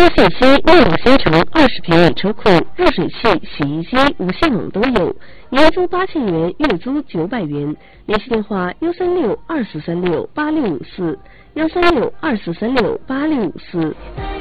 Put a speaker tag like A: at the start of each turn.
A: 信息：内网新城20平米车库，热水器、洗衣机、无线网都有，年租8000元，月租900元。联系电话：13624368654，13624368654。